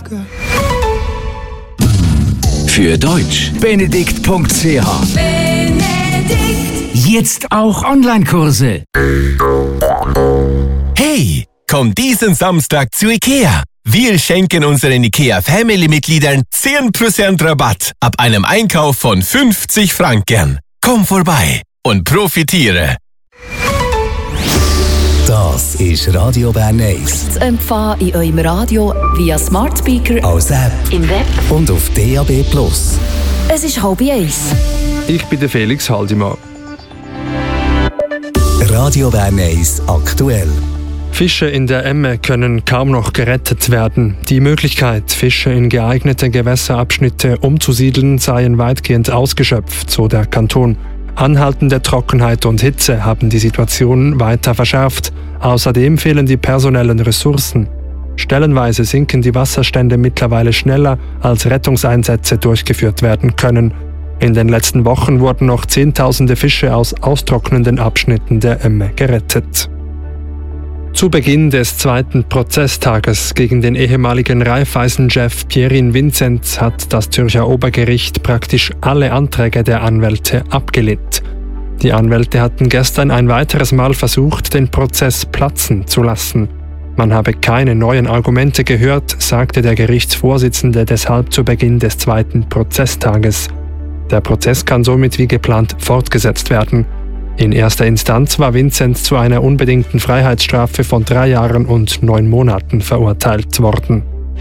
Für Deutsch benedikt.ch. Jetzt auch Online-Kurse. Hey, komm diesen Samstag zu IKEA. Wir schenken unseren IKEA-Family-Mitgliedern 10% Rabatt ab einem Einkauf von 50 Franken. Komm vorbei und profitiere. Das ist Radio Bern 1. Zu empfangen in eurem Radio via Smart Speaker, Als App im Web und auf DAB+. Es ist 12:30. Ich bin der Felix Haldimann. Radio Bern 1 aktuell. Fische in der Emme können kaum noch gerettet werden. Die Möglichkeit, Fische in geeignete Gewässerabschnitte umzusiedeln, seien weitgehend ausgeschöpft, so der Kanton. Anhaltende Trockenheit und Hitze haben die Situation weiter verschärft. Außerdem fehlen die personellen Ressourcen. Stellenweise sinken die Wasserstände mittlerweile schneller, als Rettungseinsätze durchgeführt werden können. In den letzten Wochen wurden noch Zehntausende Fische aus austrocknenden Abschnitten der Emme gerettet. Zu Beginn des zweiten Prozesstages gegen den ehemaligen Raiffeisen-Chef Pierin Vinzenz hat das Zürcher Obergericht praktisch alle Anträge der Anwälte abgelehnt. Die Anwälte hatten gestern ein weiteres Mal versucht, den Prozess platzen zu lassen. Man habe keine neuen Argumente gehört, sagte der Gerichtsvorsitzende deshalb zu Beginn des zweiten Prozesstages. Der Prozess kann somit wie geplant fortgesetzt werden. In erster Instanz war Vinzenz zu einer unbedingten Freiheitsstrafe von 3 Jahren und 9 Monaten verurteilt worden.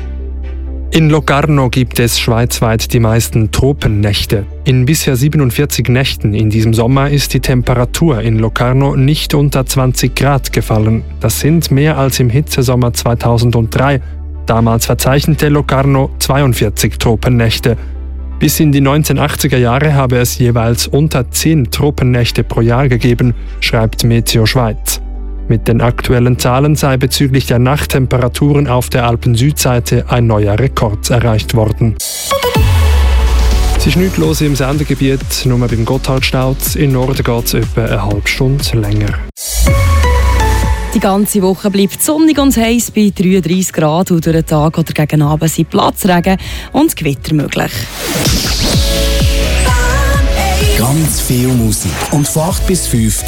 In Locarno gibt es schweizweit die meisten Tropennächte. In bisher 47 Nächten in diesem Sommer ist die Temperatur in Locarno nicht unter 20 Grad gefallen. Das sind mehr als im Hitzesommer 2003. Damals verzeichnete Locarno 42 Tropennächte. Bis in die 1980er Jahre habe es jeweils unter 10 Tropennächte pro Jahr gegeben, schreibt Meteo Schweiz. Mit den aktuellen Zahlen sei bezüglich der Nachttemperaturen auf der Alpen-Südseite ein neuer Rekord erreicht worden. Es ist nichts los im Sendegebiet, nur beim Gotthardstauz. In Norden geht es etwa eine halbe Stunde länger. Die ganze Woche bleibt sonnig und heiß bei 33 Grad und durch den Tag oder gegen Abend sind Platzregen und Gewitter möglich. Ganz viel Musik und von 8 bis 5